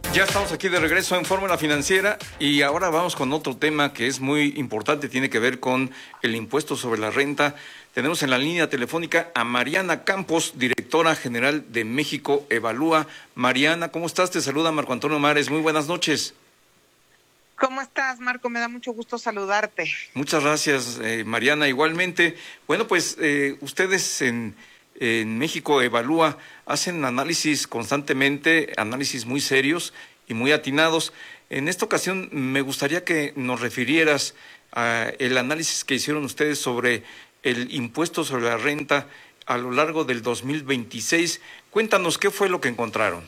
Ya estamos aquí de regreso en Fórmula Financiera y ahora vamos con otro tema que es muy importante, tiene que ver con el impuesto sobre la renta. Tenemos en la línea telefónica a Mariana Campos, directora general de México Evalúa. Mariana, ¿cómo estás? Te saluda Marco Antonio Mares. Muy buenas noches. ¿Cómo estás, Marco? Me da mucho gusto saludarte. Muchas gracias, Mariana. Igualmente, bueno, pues ustedes en México Evalúa hacen análisis constantemente, análisis muy serios y muy atinados. En esta ocasión me gustaría que nos refirieras a el análisis que hicieron ustedes sobre el impuesto sobre la renta a lo largo del 2026. Cuéntanos qué fue lo que encontraron.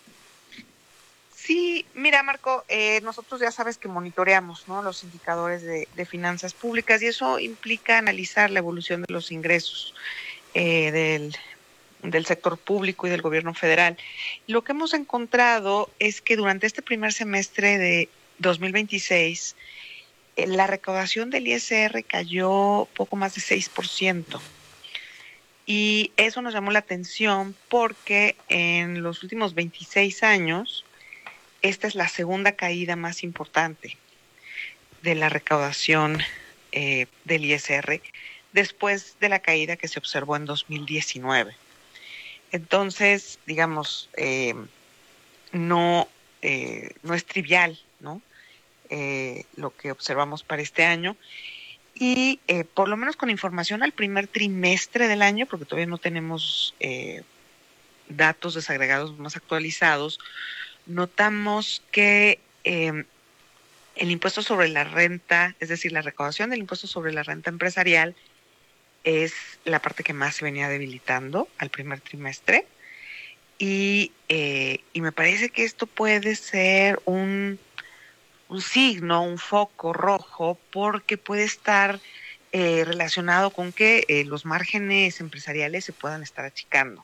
Sí, mira, Marco, nosotros ya sabes que monitoreamos, ¿no?, los indicadores de finanzas públicas, y eso implica analizar la evolución de los ingresos del sector público y del gobierno federal. Lo que hemos encontrado es que durante este primer semestre de 2026, la recaudación del ISR cayó poco más de 6%. Y eso nos llamó la atención porque en los últimos 26 años, esta es la segunda caída más importante de la recaudación del ISR, después de la caída que se observó en 2019. Entonces, digamos, no es trivial, ¿no?, lo que observamos para este año. Y por lo menos con información al primer trimestre del año, porque todavía no tenemos datos desagregados más actualizados, notamos que el impuesto sobre la renta, es decir, la recaudación del impuesto sobre la renta empresarial, es la parte que más se venía debilitando al primer trimestre. Y me parece que esto puede ser un signo, un foco rojo, porque puede estar relacionado con que los márgenes empresariales se puedan estar achicando.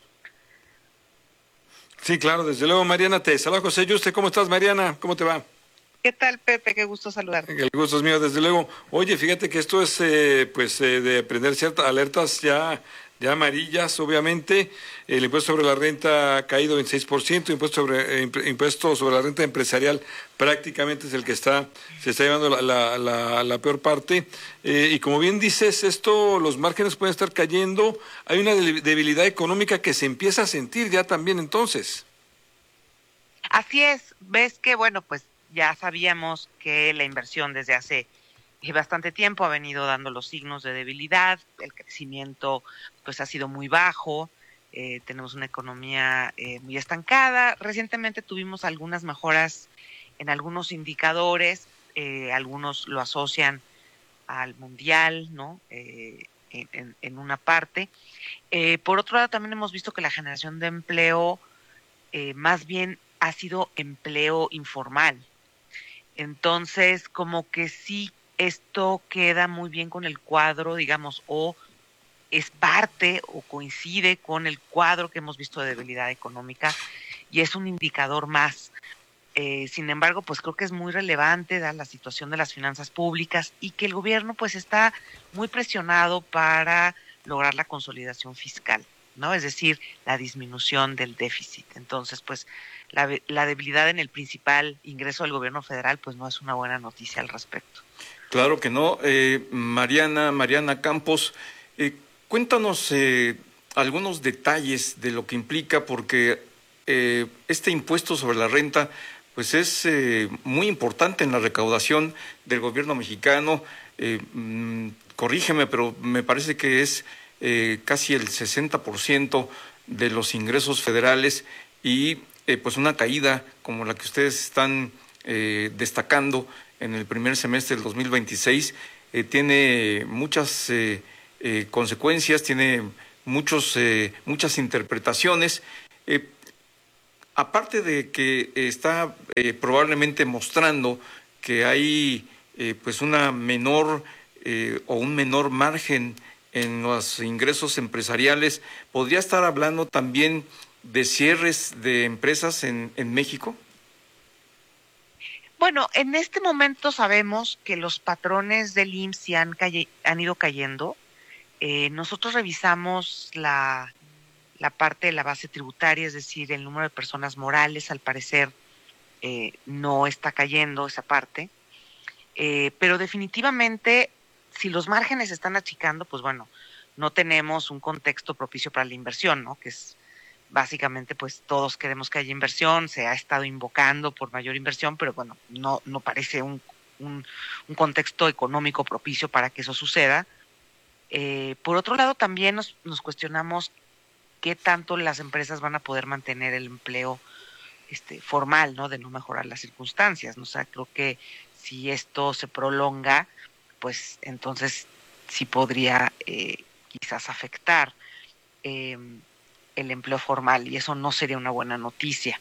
Sí, claro, desde luego, Mariana. Te saluda José Yuste. ¿Cómo estás, Mariana? ¿Cómo te va? ¿Qué tal, Pepe? Qué gusto saludarte. El gusto es mío, desde luego. Oye, fíjate que esto es, de prender ciertas alertas ya amarillas, obviamente. El impuesto sobre la renta ha caído en 6%, impuesto sobre la renta empresarial prácticamente es el que se está llevando la peor parte. Y como bien dices, los márgenes pueden estar cayendo. Hay una debilidad económica que se empieza a sentir ya también entonces. Así es. Ves que, bueno, pues ya sabíamos que la inversión desde hace bastante tiempo ha venido dando los signos de debilidad. El crecimiento pues ha sido muy bajo. Tenemos una economía muy estancada. Recientemente tuvimos algunas mejoras en algunos indicadores. Algunos lo asocian al mundial, ¿no?, en una parte. Por otro lado, también hemos visto que la generación de empleo más bien ha sido empleo informal. Entonces, como que sí, esto queda muy bien con el cuadro, digamos, o es parte o coincide con el cuadro que hemos visto de debilidad económica, y es un indicador más. Sin embargo, pues creo que es muy relevante la situación de las finanzas públicas y que el gobierno pues está muy presionado para lograr la consolidación fiscal, ¿no? Es decir, la disminución del déficit. Entonces, pues la debilidad en el principal ingreso del gobierno federal pues no es una buena noticia al respecto. Claro que no. Mariana Campos, cuéntanos algunos detalles de lo que implica, porque este impuesto sobre la renta pues es muy importante en la recaudación del gobierno mexicano. Corrígeme, pero me parece que es casi el 60% de los ingresos federales y pues una caída como la que ustedes están destacando en el primer semestre del 2026 tiene muchas consecuencias, tiene muchas interpretaciones. Aparte de que está probablemente mostrando que hay pues una menor o un menor margen en los ingresos empresariales, ¿podría estar hablando también de cierres de empresas en México? Bueno, en este momento sabemos que los patrones del IMSS sí han ido cayendo. Nosotros revisamos la parte de la base tributaria, es decir, el número de personas morales, al parecer no está cayendo esa parte, pero definitivamente si los márgenes están achicando, pues bueno, no tenemos un contexto propicio para la inversión, ¿no? Que es básicamente, pues todos queremos que haya inversión, se ha estado invocando por mayor inversión, pero bueno, no parece un contexto económico propicio para que eso suceda. Por otro lado, también nos cuestionamos qué tanto las empresas van a poder mantener el empleo formal, ¿no? De no mejorar las circunstancias, ¿no? O sea, creo que si esto se prolonga, pues entonces sí podría quizás afectar el empleo formal, y eso no sería una buena noticia.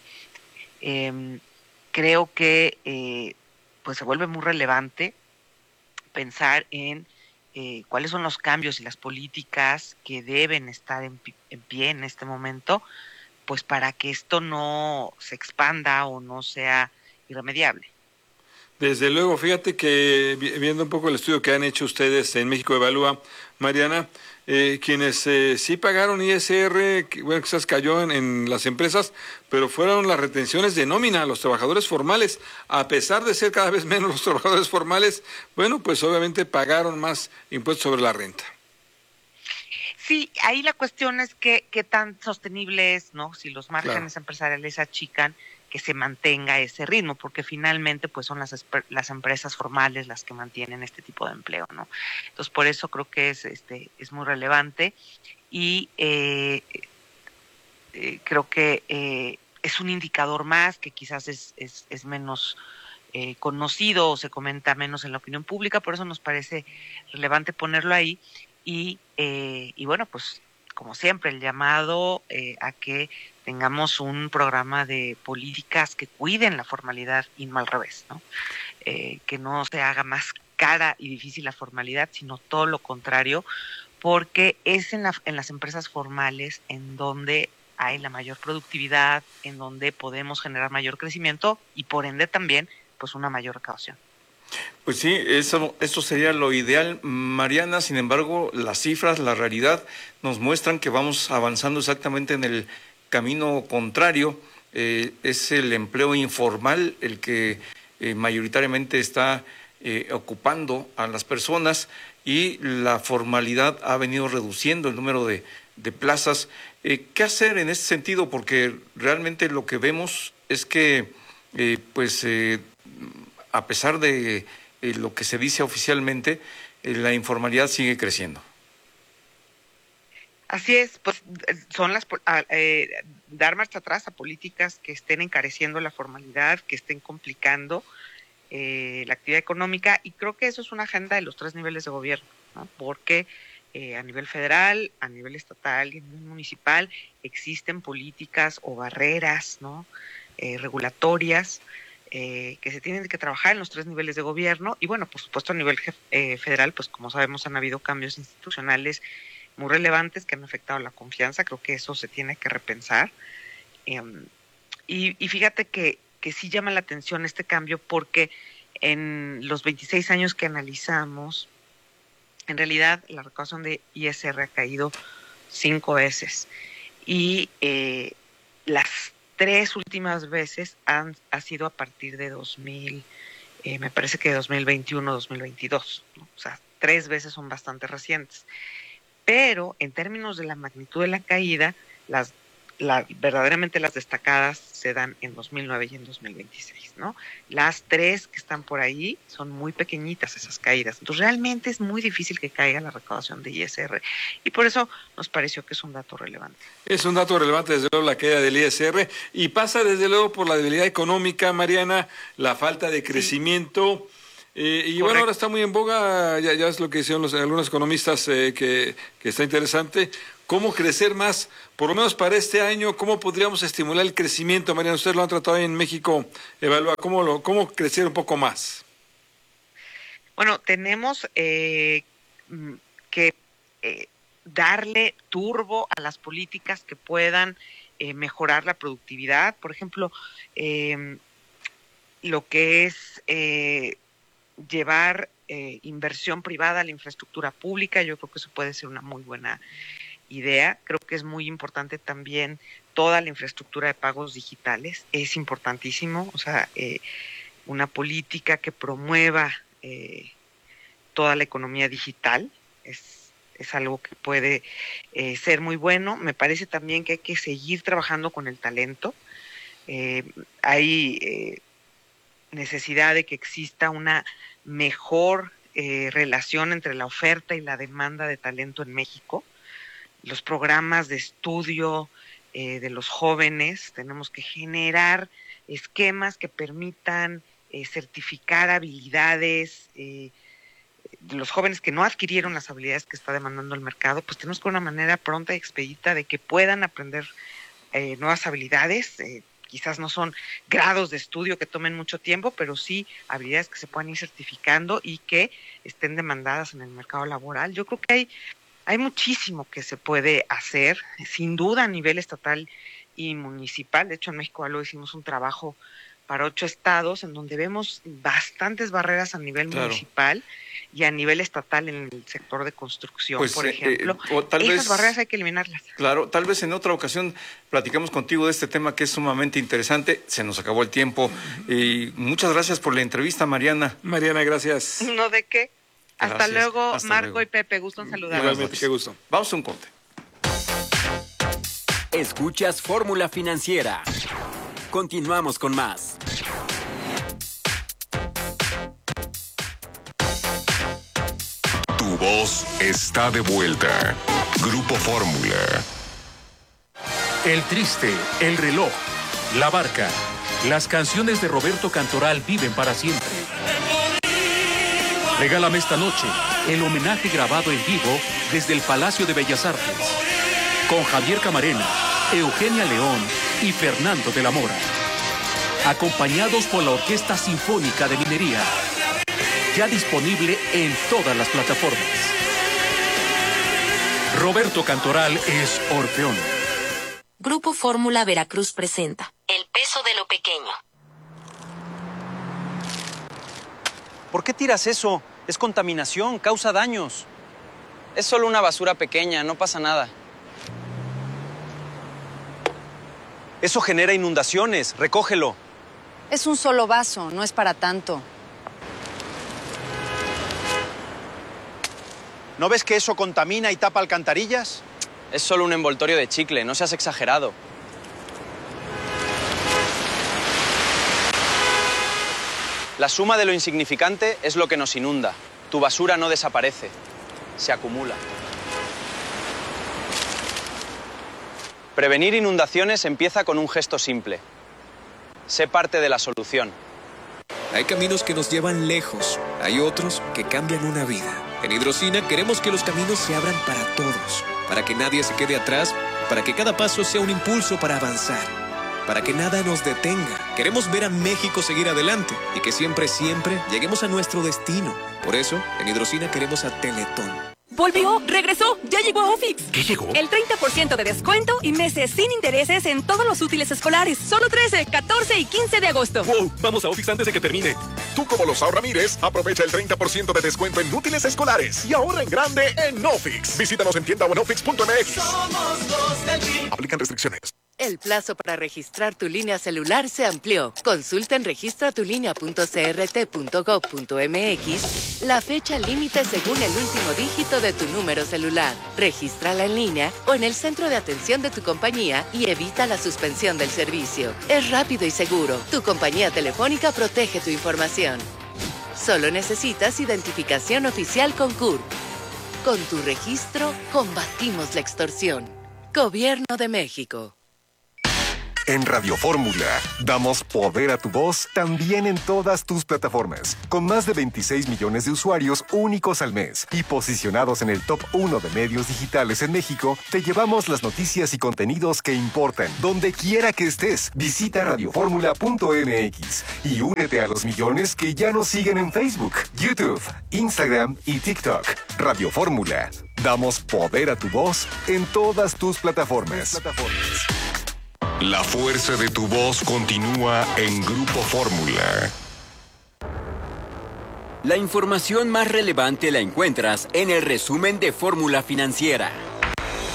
Creo que pues se vuelve muy relevante pensar en cuáles son los cambios y las políticas que deben estar en pie en este momento, pues para que esto no se expanda o no sea irremediable. Desde luego, fíjate que viendo un poco el estudio que han hecho ustedes en México Evalúa, Mariana, quienes sí pagaron ISR, bueno, quizás cayó en las empresas, pero fueron las retenciones de nómina a los trabajadores formales. A pesar de ser cada vez menos los trabajadores formales, bueno, pues obviamente pagaron más impuestos sobre la renta. Sí, ahí la cuestión es qué tan sostenible es, ¿no? Si los márgenes empresariales achican, que se mantenga ese ritmo, porque finalmente pues son las empresas formales las que mantienen este tipo de empleo, ¿no? Entonces por eso creo que es muy relevante y creo que es un indicador más que quizás es menos conocido o se comenta menos en la opinión pública, por eso nos parece relevante ponerlo ahí y bueno, pues como siempre, el llamado a que tengamos un programa de políticas que cuiden la formalidad y no al revés, ¿no? Que no se haga más cara y difícil la formalidad, sino todo lo contrario, porque es en las empresas formales en donde hay la mayor productividad, en donde podemos generar mayor crecimiento y por ende también pues una mayor recaudación. Pues sí, eso sería lo ideal, Mariana. Sin embargo, las cifras, la realidad nos muestran que vamos avanzando exactamente en el camino contrario. Es el empleo informal el que mayoritariamente está ocupando a las personas y la formalidad ha venido reduciendo el número de plazas. ¿Qué hacer en este sentido? Porque realmente lo que vemos es que, a pesar de lo que se dice oficialmente, la informalidad sigue creciendo. Así es, pues son dar marcha atrás a políticas que estén encareciendo la formalidad, que estén complicando la actividad económica, y creo que eso es una agenda de los 3 niveles de gobierno, ¿no? Porque a nivel federal, a nivel estatal y a nivel municipal existen políticas o barreras, ¿no? Regulatorias que se tienen que trabajar en los 3 niveles de gobierno, y bueno, por supuesto a nivel federal, pues como sabemos han habido cambios institucionales muy relevantes que han afectado la confianza. Creo que eso se tiene que repensar. Y fíjate que sí llama la atención este cambio porque en los 26 años que analizamos, en realidad la recaudación de ISR ha caído 5 veces. Y las 3 últimas veces ha sido a partir de me parece que 2021, 2022, ¿no? O sea, 3 veces son bastante recientes. Pero en términos de la magnitud de la caída, verdaderamente las destacadas se dan en 2009 y en 2026, ¿no? Las 3 que están por ahí son muy pequeñitas esas caídas. Entonces realmente es muy difícil que caiga la recaudación de ISR y por eso nos pareció que es un dato relevante. Es un dato relevante, desde luego, la caída del ISR, y pasa desde luego por la debilidad económica, Mariana, la falta de crecimiento. Sí. Y bueno, ahora está muy en boga, ya es lo que hicieron algunos economistas, que está interesante, cómo crecer más, por lo menos para este año, cómo podríamos estimular el crecimiento. Mariana, ustedes lo han tratado en México, Evalúa, cómo crecer un poco más. Bueno, tenemos que darle turbo a las políticas que puedan mejorar la productividad. Por ejemplo, lo que es llevar inversión privada a la infraestructura pública, yo creo que eso puede ser una muy buena idea. Creo que es muy importante también toda la infraestructura de pagos digitales. Es importantísimo, o sea, una política que promueva toda la economía digital es algo que puede ser muy bueno. Me parece también que hay que seguir trabajando con el talento. Hay necesidad de que exista una mejor relación entre la oferta y la demanda de talento en México. Los programas de estudio de los jóvenes, tenemos que generar esquemas que permitan certificar habilidades. Los jóvenes que no adquirieron las habilidades que está demandando el mercado, pues tenemos que una manera pronta y expedita de que puedan aprender nuevas habilidades. Quizás no son grados de estudio que tomen mucho tiempo, pero sí habilidades que se puedan ir certificando y que estén demandadas en el mercado laboral. Yo creo que hay muchísimo que se puede hacer, sin duda a nivel estatal y municipal. De hecho, en México lo hicimos un trabajo para 8 estados en donde vemos bastantes barreras a nivel municipal y a nivel estatal en el sector de construcción, pues, por ejemplo. Esas barreras hay que eliminarlas. Claro, tal vez en otra ocasión platicamos contigo de este tema que es sumamente interesante. Se nos acabó el tiempo. Y muchas gracias por la entrevista, Mariana. Mariana, gracias. No, ¿de qué? Gracias. Hasta luego, Hasta Marco luego. y Pepe. Gusto en saludarlos. Igualmente, qué gusto. Vamos a un corte. Escuchas Fórmula Financiera. Continuamos con más. Tu voz está de vuelta. Grupo Fórmula. El Triste, El Reloj, La Barca. Las canciones de Roberto Cantoral viven para siempre. Regálame esta noche el homenaje grabado en vivo desde el Palacio de Bellas Artes. Con Javier Camarena, Eugenia León y Fernando de la Mora. Acompañados por la Orquesta Sinfónica de Minería. Ya disponible en todas las plataformas. Roberto Cantoral es Orfeón. Grupo Fórmula Veracruz presenta El peso de lo pequeño. ¿Por qué tiras eso? Es contaminación, causa daños. Es solo una basura pequeña, no pasa nada. Eso genera inundaciones, recógelo. Es un solo vaso, no es para tanto. ¿No ves que eso contamina y tapa alcantarillas? Es solo un envoltorio de chicle, no seas exagerado. La suma de lo insignificante es lo que nos inunda. Tu basura no desaparece, se acumula. Prevenir inundaciones empieza con un gesto simple. Sé parte de la solución. Hay caminos que nos llevan lejos, hay otros que cambian una vida. En Hidrocina queremos que los caminos se abran para todos, para que nadie se quede atrás, para que cada paso sea un impulso para avanzar, para que nada nos detenga. Queremos ver a México seguir adelante y que siempre, siempre lleguemos a nuestro destino. Por eso, en Hidrocina queremos a Teletón. ¡Volvió! ¡Regresó! ¡Ya llegó a Ofix! ¿Qué llegó? El 30% de descuento y meses sin intereses en todos los útiles escolares. Solo 13, 14 y 15 de agosto. ¡Wow! Vamos a Ofix antes de que termine. Tú, como los Ramírez, aprovecha el 30% de descuento en útiles escolares y ahorra en grande en Ofix. Visítanos en tienda o en ofix.mx. Aplican restricciones. El plazo para registrar tu línea celular se amplió. Consulta en registratulinea.crt.gov.mx la fecha límite según el último dígito de tu número celular. Regístrala en línea o en el centro de atención de tu compañía y evita la suspensión del servicio. Es rápido y seguro. Tu compañía telefónica protege tu información. Solo necesitas identificación oficial con CURP. Con tu registro, combatimos la extorsión. Gobierno de México. En Radio Fórmula, damos poder a tu voz también en todas tus plataformas, con más de 26 millones de usuarios únicos al mes y posicionados en el top 1 de medios digitales en México. Te llevamos las noticias y contenidos que importan, donde quiera que estés. Visita radioformula.mx y únete a los millones que ya nos siguen en Facebook, YouTube, Instagram y TikTok. Radio Fórmula, damos poder a tu voz en todas tus plataformas. La fuerza de tu voz continúa en Grupo Fórmula. La información más relevante la encuentras en el resumen de Fórmula Financiera.